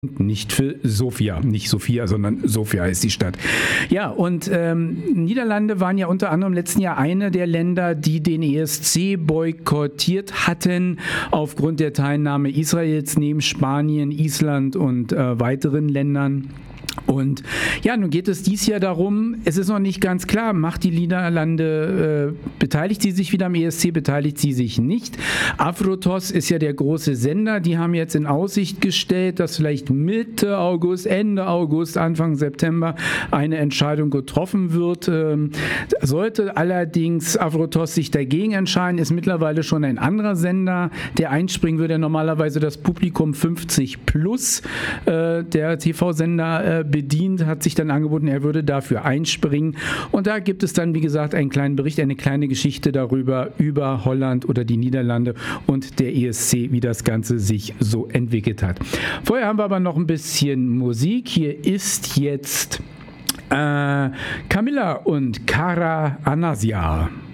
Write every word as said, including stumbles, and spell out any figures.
Nicht für Sofia, nicht Sofia, sondern Sofia ist die Stadt. Ja, und ähm, Niederlande waren ja unter anderem im letzten Jahr eine der Länder, die den E S C boykottiert hatten, aufgrund der Teilnahme Israels neben Spanien, Island und äh, weiteren Ländern. Und ja, nun geht es dies Jahr darum, es ist noch nicht ganz klar, macht die Niederlande, äh, beteiligt sie sich wieder am E S C, beteiligt sie sich nicht. Afrotos ist ja der große Sender, die haben jetzt in Aussicht gestellt, dass vielleicht Mitte August, Ende August, Anfang September eine Entscheidung getroffen wird. Ähm, sollte allerdings Afrotos sich dagegen entscheiden, ist mittlerweile schon ein anderer Sender, der einspringen würde, normalerweise das Publikum fünfzig plus, äh, der T V-Sender äh, bedient, hat sich dann angeboten, er würde dafür einspringen. Und da gibt es dann, wie gesagt, einen kleinen Bericht, eine kleine Geschichte darüber, über Holland oder die Niederlande und der E S C, wie das Ganze sich so entwickelt hat. Vorher haben wir aber noch ein bisschen Musik. Hier ist jetzt äh, Camilla und Cara Anasia.